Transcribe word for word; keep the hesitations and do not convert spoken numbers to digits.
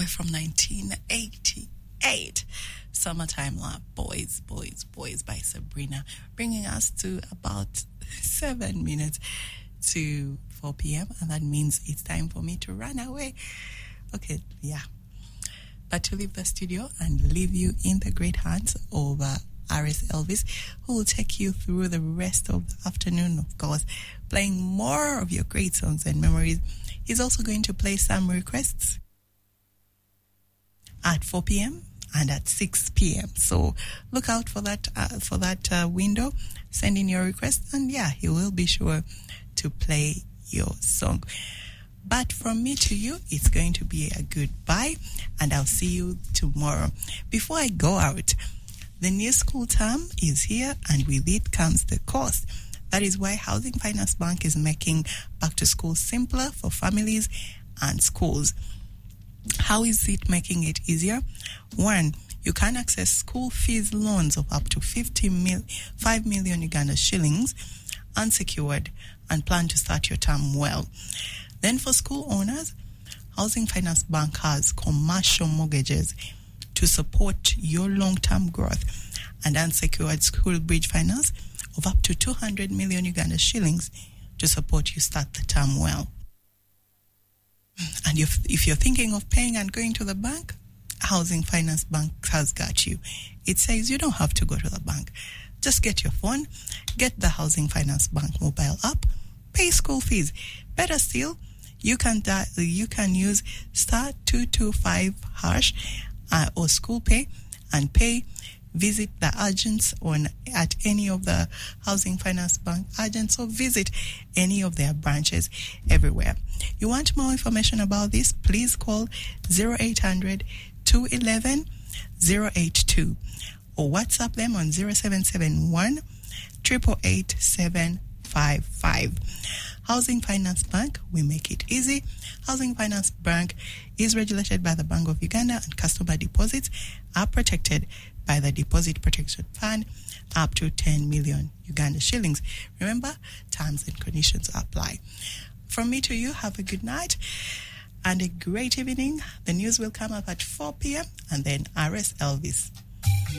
way from nineteen eighty-eight. Summertime Love, Boys, Boys, Boys by Sabrina, bringing us to about seven minutes to four p.m. And that means it's time for me to run away. Okay, yeah. But to leave the studio and leave you in the great hands of uh, R S Elvis, who will take you through the rest of the afternoon, of course, playing more of your great songs and memories. He's also going to play some requests at four p.m. and at six p.m. So look out for that uh, for that uh, window. Send in your request, and yeah, he will be sure to play your song. But from me to you, it's going to be a goodbye, and I'll see you tomorrow. Before I go out, the new school term is here, and with it comes the cost. That is why Housing Finance Bank is making back to school simpler for families and schools. How is it making it easier? One, you can access school fees loans of up to fifty mil, five million Uganda shillings unsecured and plan to start your term well. Then for school owners, Housing Finance Bank has commercial mortgages to support your long-term growth and unsecured school bridge finance of up to two hundred million Uganda shillings to support you start the term well. And if, if you're thinking of paying and going to the bank, Housing Finance Bank has got you. It says you don't have to go to the bank. Just get your phone, get the Housing Finance Bank mobile app, pay school fees. Better still, you can di- you can use star two two five hash uh, or school pay and pay. Visit the agents on at any of the Housing Finance Bank agents, or visit any of their branches everywhere. You want more information about this? Please call zero eight hundred, two one one, zero eight two or WhatsApp them on zero seven seven one, eight eight eight, seven five five. Housing Finance Bank, we make it easy. Housing Finance Bank is regulated by the Bank of Uganda, and customer deposits are protected by the Deposit Protection Fund up to ten million Uganda shillings. Remember, terms and conditions apply. From me to you, have a good night and a great evening. The news will come up at four p.m. and then R S Elvis.